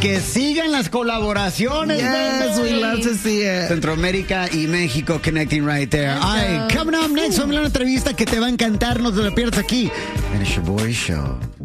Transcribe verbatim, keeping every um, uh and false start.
que sigan las colaboraciones. Yes, we love to see it. Centroamérica y México connecting right there. Ay, coming up next, vamos a una entrevista que te va a encantar. No te la pierdas aquí en el Shaboy Show.